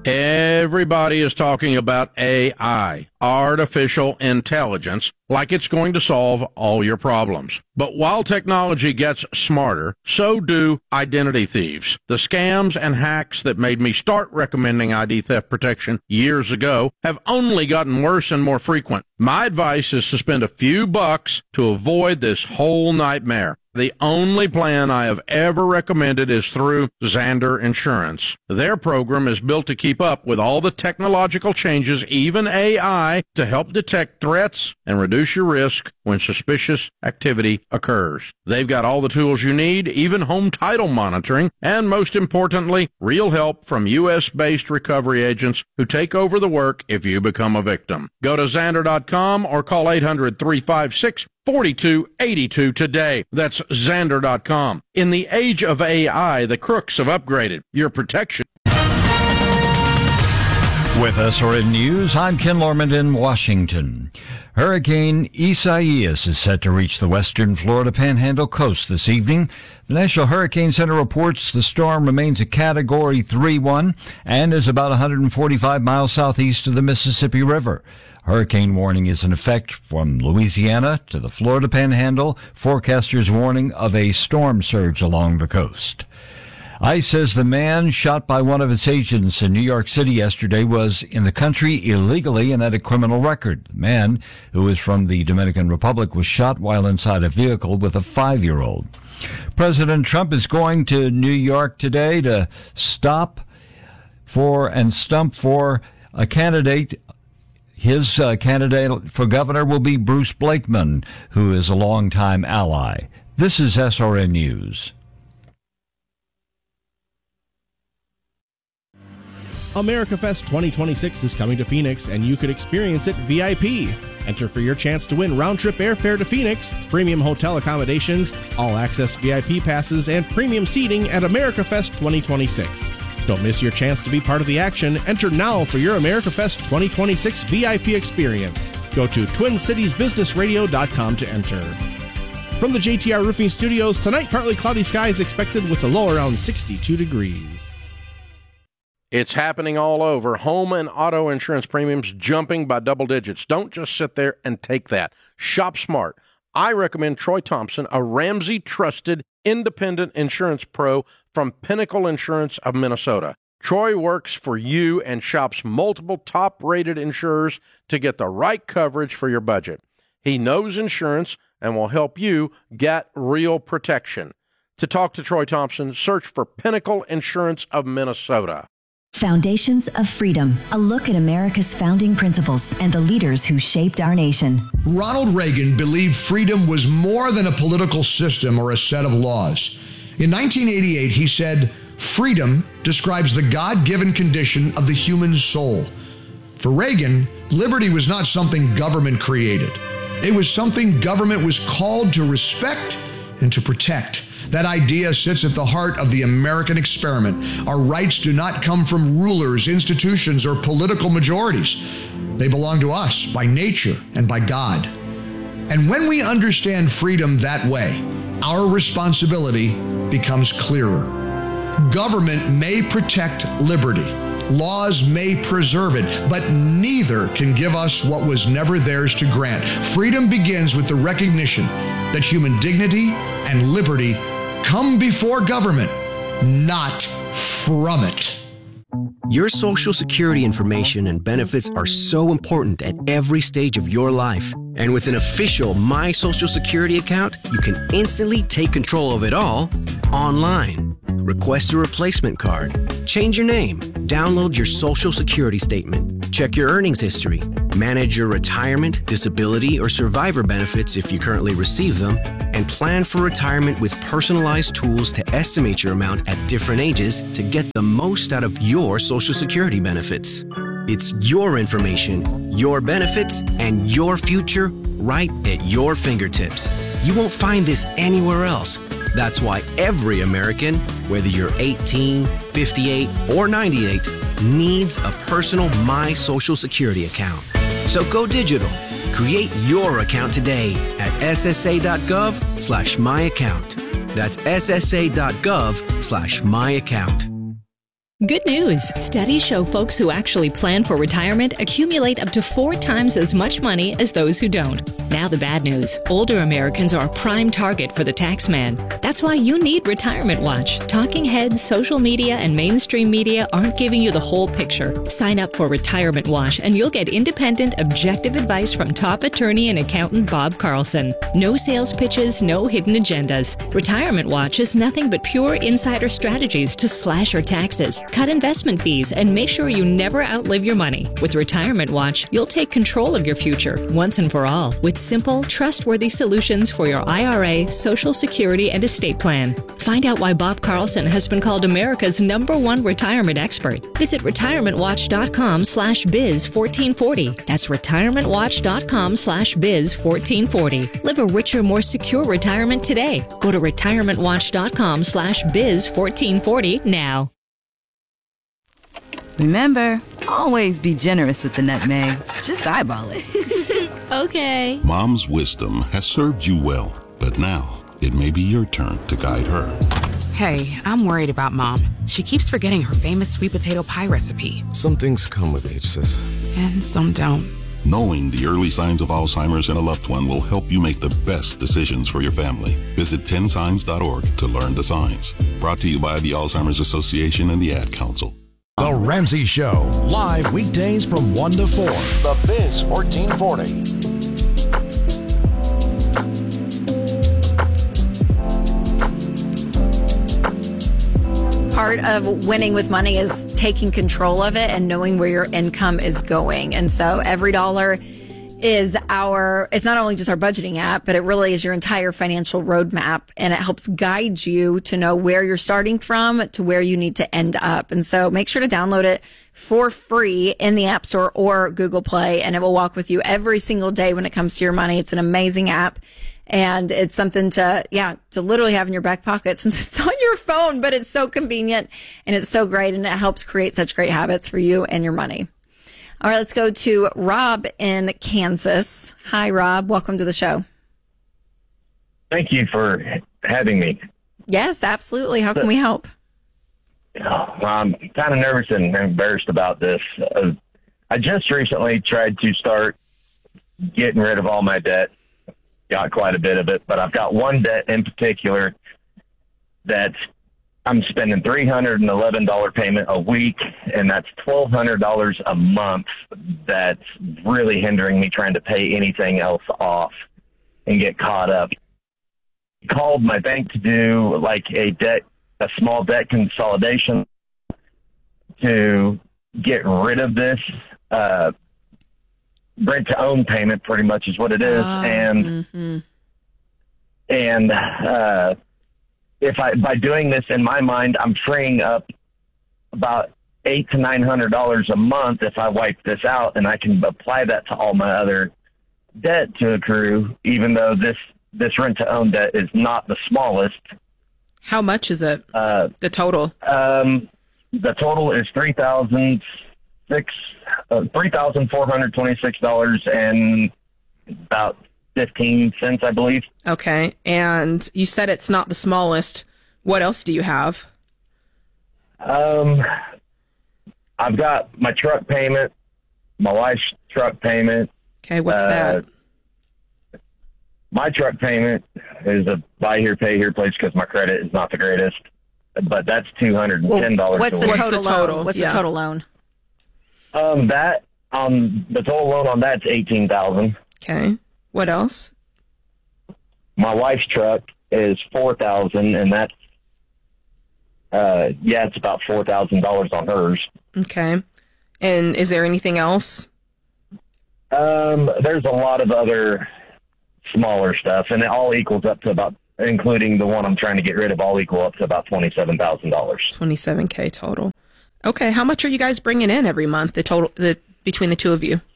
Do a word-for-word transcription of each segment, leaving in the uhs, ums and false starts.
Everybody is talking about A I, artificial intelligence, like it's going to solve all your problems. But while technology gets smarter, so do identity thieves. The scams and hacks that made me start recommending I D theft protection years ago have only gotten worse and more frequent. My advice is to spend a few bucks to avoid this whole nightmare. The only plan I have ever recommended is through Zander Insurance. Their program is built to keep up with all the technological changes, even A I, to help detect threats and reduce your risk when suspicious activity occurs. They've got all the tools you need, even home title monitoring, and most importantly, real help from U S-based recovery agents who take over the work if you become a victim. Go to Zander dot com or call eight hundred, three five six, four two eight two today. That's Zander dot com. In the age of A I, the crooks have upgraded your protection. With S R N News, I'm Ken Lorman in Washington. Hurricane Isaias is set to reach the western Florida Panhandle coast this evening. The National Hurricane Center reports the storm remains a Category three one and is about one hundred forty-five miles southeast of the Mississippi River. Hurricane warning is in effect from Louisiana to the Florida Panhandle. Forecasters warning of a storm surge along the coast. ICE says the man shot by one of its agents in New York City yesterday was in the country illegally and had a criminal record. The man, who is from the Dominican Republic, was shot while inside a vehicle with a five-year-old. President Trump is going to New York today to stop for and stump for a candidate. His uh, candidate for governor will be Bruce Blakeman, who is a longtime ally. This is S R N News. AmericaFest twenty twenty-six is coming to Phoenix, and you could experience it V I P. Enter for your chance to win round-trip airfare to Phoenix, premium hotel accommodations, all-access V I P passes, and premium seating at AmericaFest twenty twenty-six. Don't miss your chance to be part of the action. Enter now for your AmericaFest twenty twenty-six V I P experience. Go to twin cities business radio dot com to enter. From the J T R Roofing Studios, tonight partly cloudy skies expected with a low around sixty-two degrees. It's happening all over. Home and auto insurance premiums jumping by double digits. Don't just sit there and take that. Shop smart. I recommend Troy Thompson, a Ramsey-trusted independent insurance pro from Pinnacle Insurance of Minnesota. Troy works for you and shops multiple top-rated insurers to get the right coverage for your budget. He knows insurance and will help you get real protection. To talk to Troy Thompson, search for Pinnacle Insurance of Minnesota. Foundations of Freedom, a look at America's founding principles and the leaders who shaped our nation. Ronald Reagan believed freedom was more than a political system or a set of laws. In nineteen eighty-eight, he said, "Freedom describes the God-given condition of the human soul." For Reagan, liberty was not something government created. It was something government was called to respect and to protect. That idea sits at the heart of the American experiment. Our rights do not come from rulers, institutions, or political majorities. They belong to us by nature and by God. And when we understand freedom that way, our responsibility becomes clearer. Government may protect liberty. Laws may preserve it, but neither can give us what was never theirs to grant. Freedom begins with the recognition that human dignity and liberty come before government, not from it. Your Social Security information and benefits are so important at every stage of your life. And with an official My Social Security account, you can instantly take control of it all online. Request a replacement card, change your name, download your Social Security statement, check your earnings history, manage your retirement, disability, or survivor benefits if you currently receive them, and plan for retirement with personalized tools to estimate your amount at different ages to get the most out of your Social Security benefits. It's your information, your benefits, and your future right at your fingertips. You won't find this anywhere else. That's why every American, whether you're eighteen, fifty-eight, or ninety-eight, needs a personal My Social Security account. So go digital. Create your account today at S S A dot gov slash my account. That's S S A dot gov slash my account. Good news. Studies show folks who actually plan for retirement accumulate up to four times as much money as those who don't. Now the bad news. Older Americans are a prime target for the tax man. That's why you need Retirement Watch. Talking heads, social media, and mainstream media aren't giving you the whole picture. Sign up for Retirement Watch and you'll get independent, objective advice from top attorney and accountant Bob Carlson. No sales pitches, no hidden agendas. Retirement Watch is nothing but pure insider strategies to slash your taxes, cut investment fees, and make sure you never outlive your money. With Retirement Watch, you'll take control of your future once and for all with simple, trustworthy solutions for your I R A, Social Security, and estate plan. Find out why Bob Carlson has been called America's number one retirement expert. Visit retirementwatch.com slash biz 1440. That's retirementwatch.com slash biz 1440. Live a richer, more secure retirement today. Go to retirementwatch.com slash biz 1440 now. Remember, always be generous with the nutmeg. Just eyeball it. Okay. Mom's wisdom has served you well, but now it may be your turn to guide her. Hey, I'm worried about Mom. She keeps forgetting her famous sweet potato pie recipe. Some things come with age, sis. And some don't. Knowing the early signs of Alzheimer's in a loved one will help you make the best decisions for your family. Visit ten signs dot org to learn the signs. Brought to you by the Alzheimer's Association and the Ad Council. The Ramsey Show, live weekdays from one to four. The Biz fourteen forty. Part of winning with money is taking control of it and knowing where your income is going. And so every dollar is our, it's not only just our budgeting app, but it really is your entire financial roadmap. And it helps guide you to know where you're starting from to where you need to end up. And so make sure to download it for free in the App Store or Google Play, and it will walk with you every single day when it comes to your money. It's an amazing app. And it's something to, yeah, to literally have in your back pocket since it's on your phone, but it's so convenient and it's so great, and it helps create such great habits for you and your money. All right, let's go to Rob in Kansas. Hi, Rob. Welcome to the show. Thank you for having me. Yes, absolutely. How can we help? I'm kind of nervous and embarrassed about this. Uh, I just recently tried to start getting rid of all my debt. Got quite a bit of it, but I've got one debt in particular that I'm spending three hundred eleven dollars payment a week, and that's twelve hundred dollars a month. That's really hindering me trying to pay anything else off and get caught up. Called my bank to do like a debt, a small debt consolidation to get rid of this. Uh, rent to own payment pretty much is what it is. Oh, and, mm-hmm. and, uh, if I, by doing this in my mind, I'm freeing up about eight to nine hundred dollars a month if I wipe this out, and I can apply that to all my other debt to accrue, even though this, this rent to own debt is not the smallest. How much is it? Uh, the total? Um, the total is three thousand six. Uh, three thousand four hundred twenty-six dollars and about fifteen cents, I believe. Okay. And you said it's not the smallest. What else do you have? Um, I've got my truck payment, my wife's truck payment. Okay. What's uh, that? My truck payment is a buy here, pay here place because my credit is not the greatest, but that's two hundred ten dollars. Well, what's, the total, what's the total loan? What's yeah. the total loan? Um, that um, the total loan on that's eighteen thousand. Okay. What else? My wife's truck is four thousand, and that's uh, yeah, it's about four thousand dollars on hers. Okay. And is there anything else? Um, there's a lot of other smaller stuff, and it all equals up to about, including the one I'm trying to get rid of, all equal up to about twenty-seven thousand dollars. twenty-seven K total. Okay, how much are you guys bringing in every month, the total the between the two of you?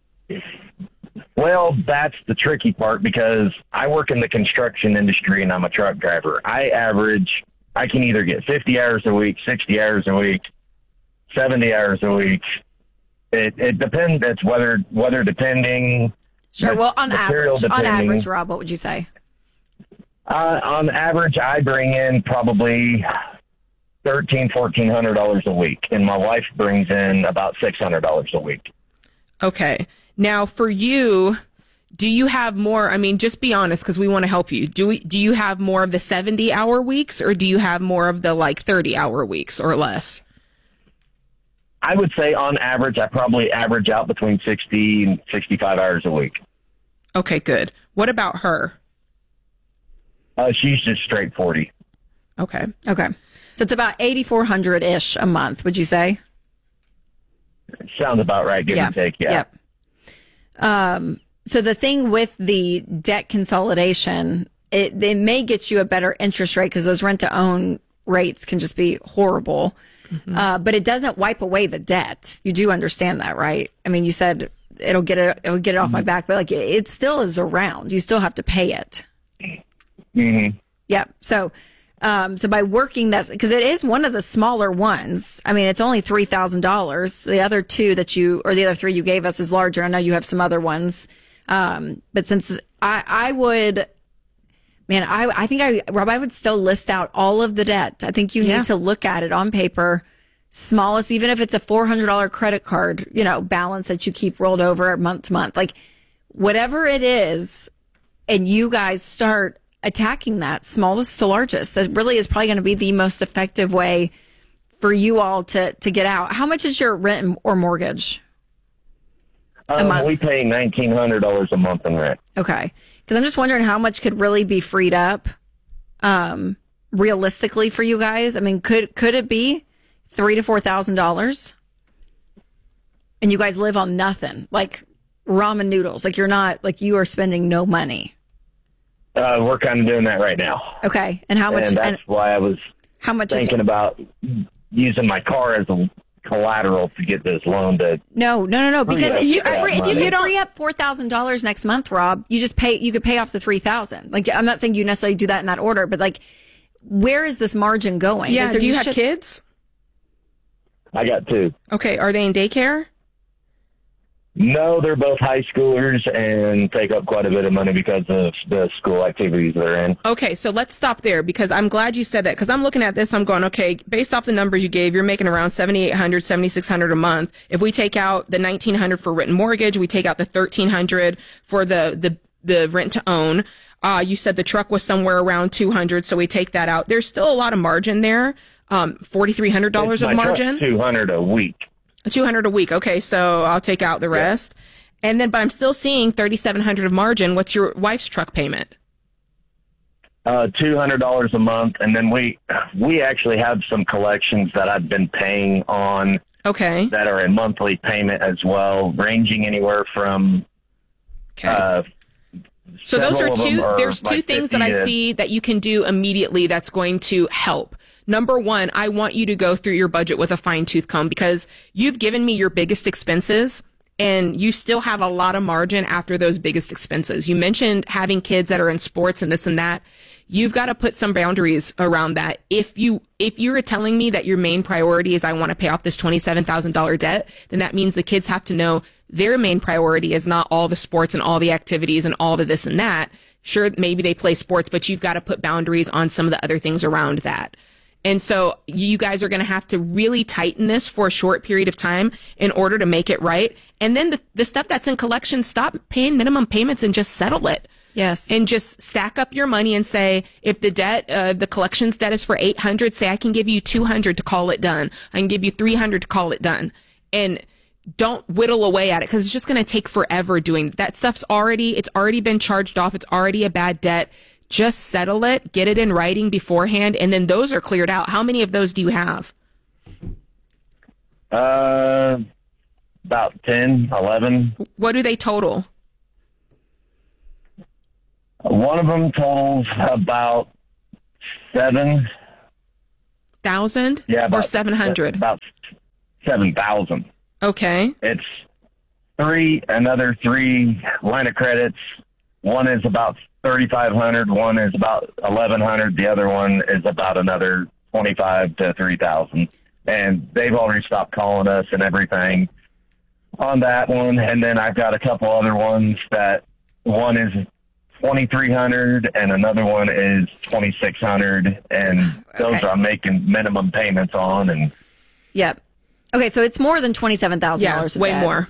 Well, that's the tricky part because I work in the construction industry and I'm a truck driver. I average, I can either get fifty hours a week, sixty hours a week, seventy hours a week. It it depends. It's weather weather depending. Sure. Well, on average, depending. on average, Rob, what would you say? Uh, on average, I bring in probably thirteen, fourteen hundred dollars a week, and my wife brings in about six hundred dollars a week. Okay. Now, for you, do you have more? I mean, just be honest, because we want to help you. Do we? Do you have more of the seventy-hour weeks, or do you have more of the like thirty-hour weeks or less? I would say, on average, I probably average out between sixty and sixty-five hours a week. Okay, good. What about her? Uh, she's just straight forty. Okay. Okay. So it's about eighty-four hundred ish a month, would you say? Sounds about right, give Yeah. or take, yeah. Yep. Um, so the thing with the debt consolidation, it, it may get you a better interest rate because those rent-to-own rates can just be horrible. Mm-hmm. Uh, but it doesn't wipe away the debt. You do understand that, right? I mean, you said it'll get it, it'll get it off Mm-hmm. my back, but like it, it still is around. You still have to pay it. Mm-hmm. Yeah. So, um, so by working that, because it is one of the smaller ones. I mean, it's only three thousand dollars. The other two that you, or the other three you gave us, is larger. I know you have some other ones, um, but since I, I would, man, I, I think I, Rob, I would still list out all of the debt. I think you Yeah. need to look at it on paper, smallest, even if it's a four hundred dollars credit card, you know, balance that you keep rolled over month to month, like whatever it is, and you guys start attacking that smallest to largest. That really is probably going to be the most effective way for you all to, to get out. How much is your rent or mortgage? Um, we pay nineteen hundred dollars a month in rent. Okay. Because I'm just wondering how much could really be freed up um, realistically for you guys. I mean, could could it be three to four thousand dollars? And you guys live on nothing, like ramen noodles. Like you're not, like you are spending no money. Uh, we're kind of doing that right now. Okay. And how much? And that's and why I was how much thinking is, about using my car as a collateral to get this loan to. No, no, no, no. Because Free if you, up that free, if you money. could free up four thousand dollars next month, Rob, you just pay. You could pay off the three thousand. Like I'm not saying you necessarily do that in that order, but like, where is this margin going? Yeah. Is there- Do you have should- kids? I got two. Okay. Are they in daycare? No, they're both high schoolers and take up quite a bit of money because of the school activities they're in. Okay, so let's stop there because I'm glad you said that because I'm looking at this, I'm going, okay, based off the numbers you gave, you're making around seventy-eight hundred dollars, seventy-six hundred dollars a month. If we take out the nineteen hundred dollars for written mortgage, we take out the thirteen hundred dollars for the, the, the rent to own. Uh, you said the truck was somewhere around two hundred dollars, so we take that out. There's still a lot of margin there, um, four thousand three hundred dollars of margin. two hundred dollars a week. two hundred dollars a week. Okay, so I'll take out the rest. And then, but I'm still seeing thirty-seven hundred dollars of margin. What's your wife's truck payment? Uh, two hundred dollars a month, and then we we actually have some collections that I've been paying on. Okay. That are a monthly payment as well, ranging anywhere from. Okay. Uh, So those are several of them two, are there's two like things that I fifty to- see that you can do immediately that's going to help. Number one, I want you to go through your budget with a fine tooth comb because you've given me your biggest expenses and you still have a lot of margin after those biggest expenses. You mentioned having kids that are in sports and this and that. You've got to put some boundaries around that. If you, if you're telling me that your main priority is I want to pay off this twenty-seven thousand dollars debt, then that means the kids have to know their main priority is not all the sports and all the activities and all the this and that. Sure, maybe they play sports, but you've got to put boundaries on some of the other things around that. And so you guys are going to have to really tighten this for a short period of time in order to make it right. And then the, the stuff that's in collection, stop paying minimum payments and just settle it. Yes. And just stack up your money and say, if the debt, uh, the collections debt is for eight hundred, say I can give you two hundred to call it done. I can give you three hundred to call it done. And don't whittle away at it because it's just going to take forever doing that. Stuff's already, it's already been charged off. It's already a bad debt. Just settle it, get it in writing beforehand, and then those are cleared out. How many of those do you have? Uh, about ten, eleven. What do they total? One of them totals about seven. Thousand? Yeah, about, or seven hundred? About seven thousand. Okay. It's three, another three line of credits. One is about thirty-five hundred. One is about eleven hundred. The other one is about another twenty-five to three thousand. And they've already stopped calling us and everything on that one. And then I've got a couple other ones that one is twenty-three hundred and another one is twenty-six hundred, and those Okay. I'm making minimum payments on. And Yep. Okay, so it's more than twenty-seven thousand Yeah, dollars. way more.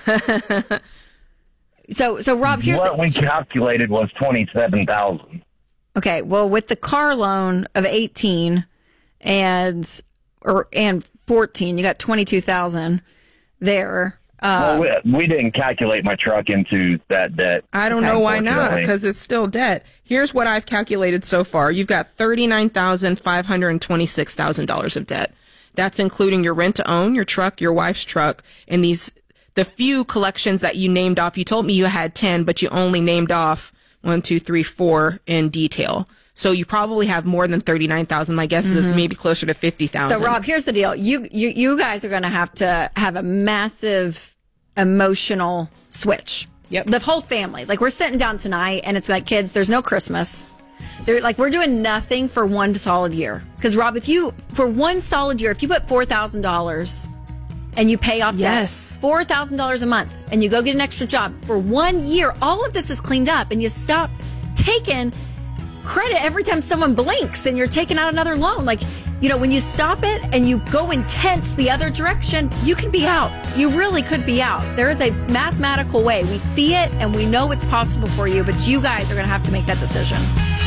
so, so Rob, here's what the, we calculated was twenty-seven thousand. okay. Well, with the car loan of eighteen and or and fourteen, you got twenty-two thousand there. Uh, Well, we, we didn't calculate my truck into that debt. I don't know why not, unfortunately. because it's still debt. Here's what I've calculated so far. You've got thirty-nine thousand five hundred twenty-six thousand dollars of debt. That's including your rent to own, your truck, your wife's truck, and these the few collections that you named off. You told me you had ten, but you only named off one, two, three, four in detail. So you probably have more than thirty-nine thousand. My guess is Mhm. maybe closer to fifty thousand. So, Rob, here's the deal. You you you guys are going to have to have a massive emotional switch. Yep. The whole family. Like, we're sitting down tonight, and it's like, kids, there's no Christmas. They're like, we're doing nothing for one solid year. Because, Rob, if you, for one solid year, if you put four thousand dollars and you pay off Yes. debt, four thousand dollars a month, and you go get an extra job for one year, all of this is cleaned up, and you stop taking credit every time someone blinks and you're taking out another loan. Like, you know, when you stop it and you go intense the other direction, you can be out. You really could be out. There is a mathematical way. We see it and we know it's possible for you, but you guys are going to have to make that decision.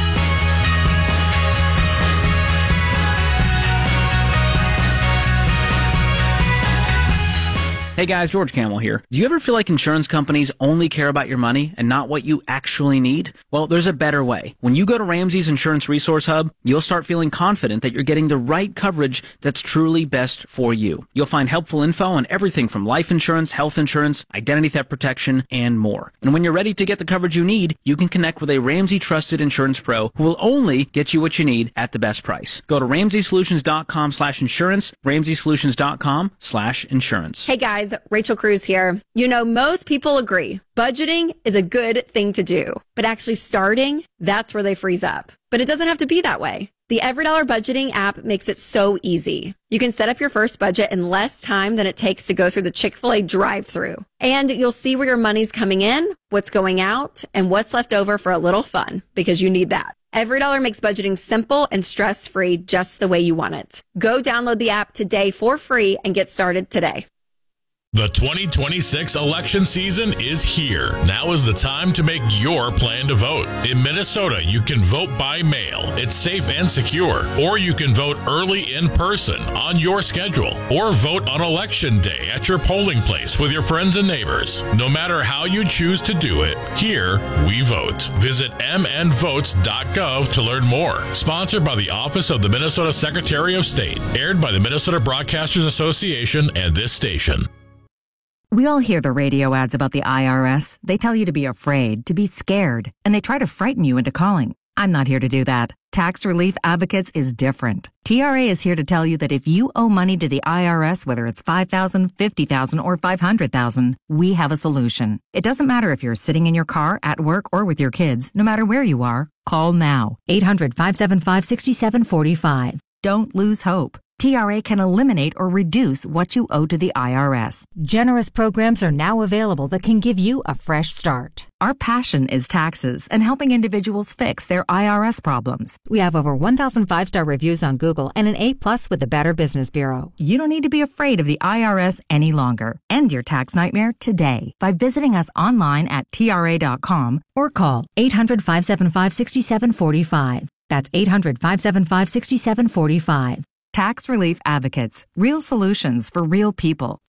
Hey guys, George Camel here. Do you ever feel like insurance companies only care about your money and not what you actually need? Well, there's a better way. When you go to Ramsey's Insurance Resource Hub, you'll start feeling confident that you're getting the right coverage that's truly best for you. You'll find helpful info on everything from life insurance, health insurance, identity theft protection, and more. And when you're ready to get the coverage you need, you can connect with a Ramsey trusted insurance pro who will only get you what you need at the best price. Go to ramsey solutions dot com slash insurance, ramsey solutions dot com slash insurance. Hey guys, Rachel Cruz here. You know, most people agree budgeting is a good thing to do, but actually starting, that's where they freeze up. But it doesn't have to be that way. The EveryDollar budgeting app makes it so easy. You can set up your first budget in less time than it takes to go through the Chick-fil-A drive-thru. And you'll see where your money's coming in, what's going out, and what's left over for a little fun, because you need that. EveryDollar makes budgeting simple and stress-free, just the way you want it. Go download the app today for free and get started today. The twenty twenty-six election season is here. Now is the time to make your plan to vote. In Minnesota, you can vote by mail. It's safe and secure. Or you can vote early in person on your schedule. Or vote on election day at your polling place with your friends and neighbors. No matter how you choose to do it, here we vote. Visit m n votes dot gov to learn more. Sponsored by the Office of the Minnesota Secretary of State. Aired by the Minnesota Broadcasters Association and this station. We all hear the radio ads about the I R S. They tell you to be afraid, to be scared, and they try to frighten you into calling. I'm not here to do that. Tax Relief Advocates is different. T R A is here to tell you that if you owe money to the I R S, whether it's five thousand dollars, fifty thousand dollars, or five hundred thousand dollars, we have a solution. It doesn't matter if you're sitting in your car, at work, or with your kids. No matter where you are, call now. eight hundred, five seven five, six seven four five. Don't lose hope. T R A can eliminate or reduce what you owe to the I R S. Generous programs are now available that can give you a fresh start. Our passion is taxes and helping individuals fix their I R S problems. We have over one thousand five-star reviews on Google and an A plus with the Better Business Bureau. You don't need to be afraid of the I R S any longer. End your tax nightmare today by visiting us online at T R A dot com or call eight hundred, five seven five, six seven four five. That's eight hundred, five seven five, six seven four five. Tax Relief Advocates. Real solutions for real people.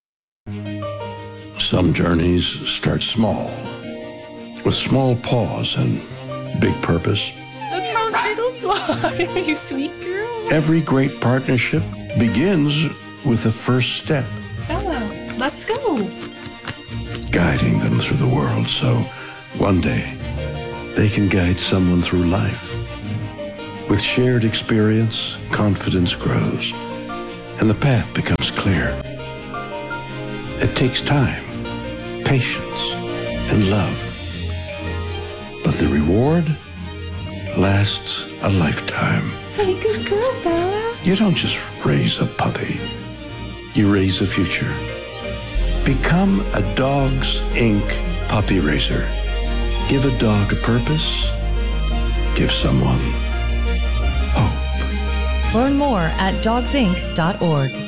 Some journeys start small, with small pause and big purpose. Look how little fly, you sweet girl. Every great partnership begins with the first step. Bella, let's go. Guiding them through the world so one day they can guide someone through life. With shared experience, confidence grows, and the path becomes clear. It takes time, patience, and love. But the reward lasts a lifetime. Hey, good girl, Bella. You don't just raise a puppy. You raise a future. Become a Dogs Incorporated puppy raiser. Give a dog a purpose. Give someone hope. Learn more at dogs inc dot org.